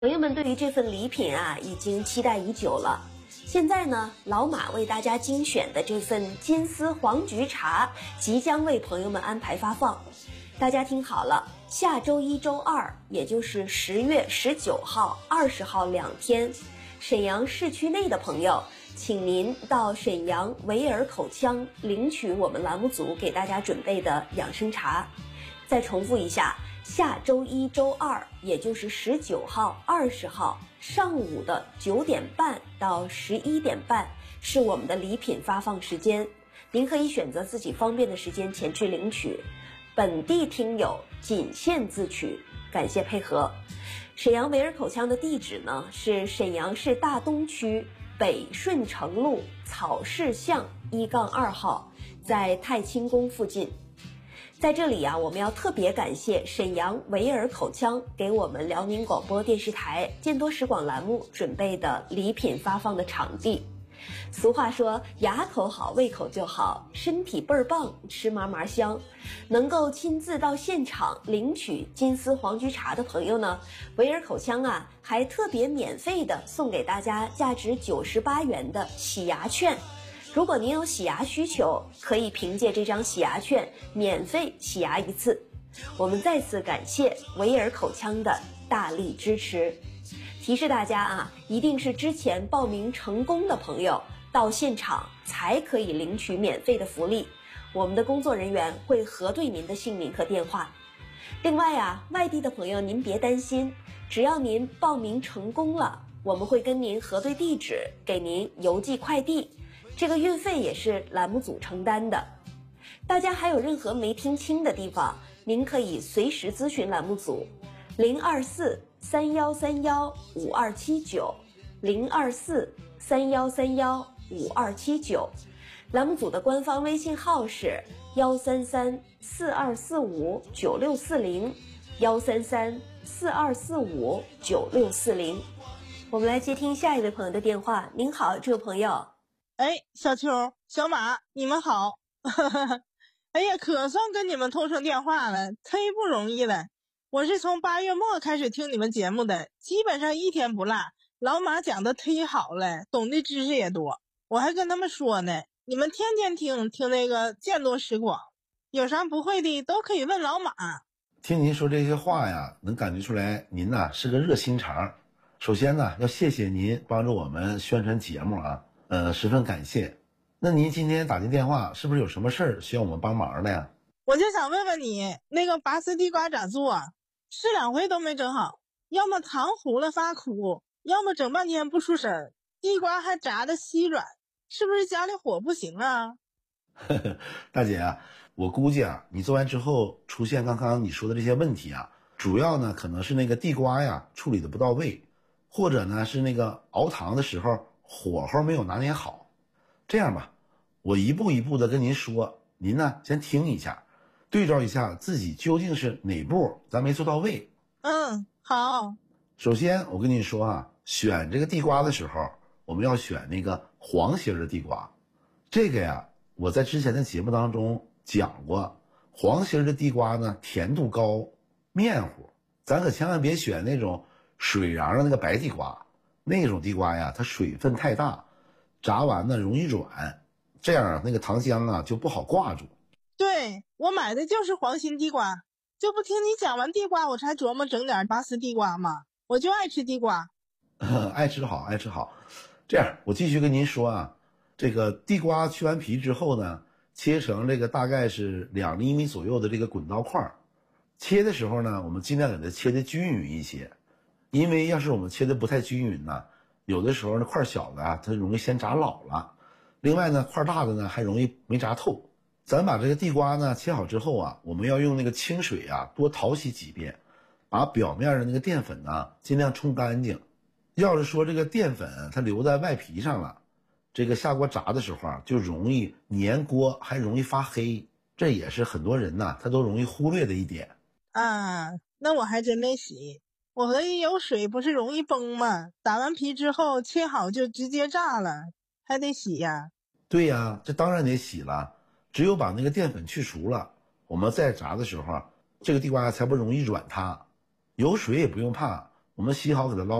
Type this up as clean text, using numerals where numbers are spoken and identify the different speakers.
Speaker 1: 朋友们对于这份礼品啊，已经期待已久了。现在呢，老马为大家精选的这份金丝黄菊茶即将为朋友们安排发放。大家听好了，下周一、周二，也就是10月19号、20号2天，沈阳市区内的朋友，请您到沈阳维尔口腔领取我们栏目组给大家准备的养生茶。再重复一下，下周一、周二，也就是19号、20号上午的9点半到11点半是我们的礼品发放时间，您可以选择自己方便的时间前去领取，本地听友仅限自取，感谢配合。沈阳维尔口腔的地址呢是沈阳市大东区北顺城路草市巷1-2号，在太清宫附近。在这里啊，我们要特别感谢沈阳维尔口腔给我们辽宁广播电视台见多识广栏目准备的礼品发放的场地。俗话说，牙口好胃口就好，身体倍儿棒吃嘛嘛香。能够亲自到现场领取金丝黄菊茶的朋友呢，维尔口腔啊还特别免费的送给大家价值98元的洗牙券。如果您有洗牙需求，可以凭借这张洗牙券免费洗牙一次。我们再次感谢维尔口腔的大力支持。提示大家啊，一定是之前报名成功的朋友到现场才可以领取免费的福利，我们的工作人员会核对您的姓名和电话。另外啊，外地的朋友您别担心，只要您报名成功了，我们会跟您核对地址，给您邮寄快递，这个运费也是栏目组承担的。大家还有任何没听清的地方，您可以随时咨询栏目组024-3131-5279 024-3131-5279，栏目组的官方微信号是133-4245-9640 133-4245-9640。我们来接听下一位朋友的电话。您好，这位朋友。
Speaker 2: 小秋、小马，你们好。哎呀，可算跟你们通上电话了，忒不容易了。我是从8月末开始听你们节目的，基本上一天不落。老马讲的忒好了，懂的知识也多。我还跟他们说呢，你们天天听那个见多识广，有啥不会的都可以问老马。
Speaker 3: 听您说这些话呀，能感觉出来您呐是个热心肠。首先呢，要谢谢您帮助我们宣传节目啊，十分感谢。那您今天打进电话，是不是有什么事儿需要我们帮忙的呀？
Speaker 2: 我就想问问你，那个拔丝地瓜咋做啊？试2回都没整好，要么糖糊了发苦，要么整半天不出声，地瓜还炸得稀软，是不是家里火不行啊？
Speaker 3: 大姐啊，我估计啊，你做完之后出现刚刚你说的这些问题啊，主要呢可能是那个地瓜呀处理的不到位，或者呢是那个熬糖的时候火候没有拿捏好。这样吧，我一步一步的跟您说，您呢先听一下，对照一下自己究竟是哪步咱没做到位。
Speaker 2: 好。
Speaker 3: 首先我跟您说啊，选这个地瓜的时候，我们要选那个黄心的地瓜。这个呀，我在之前的节目当中讲过，黄心的地瓜呢甜度高，面糊，咱可千万别选那种水瓤的那个白地瓜，那种地瓜呀它水分太大，炸完呢容易软，这样那个糖浆啊就不好挂住。
Speaker 2: 对，我买的就是黄心地瓜，就不听你讲完地瓜我才琢磨整点拔丝地瓜嘛，我就爱吃地瓜。
Speaker 3: 爱吃好爱吃好。这样我继续跟您说啊，这个地瓜去完皮之后呢，切成这个大概是2厘米左右的这个滚刀块。切的时候呢，我们尽量给它切的均匀一些，因为要是我们切的不太均匀呢，有的时候那块小的啊它容易先炸老了，另外呢块大的呢还容易没炸透。咱把这个地瓜呢切好之后啊，我们要用那个清水啊多淘洗几遍，把表面的那个淀粉呢尽量冲干净。要是说这个淀粉它留在外皮上了，这个下锅炸的时候啊就容易粘锅，还容易发黑，这也是很多人呢他都容易忽略的一点
Speaker 2: 啊。那我还真没洗，我合计有水不是容易崩吗？打完皮之后切好就直接炸了，还得洗呀。
Speaker 3: 对呀，这当然得洗了，只有把那个淀粉去除了，我们再炸的时候这个地瓜才不容易软塌。有水也不用怕，我我们洗好给它捞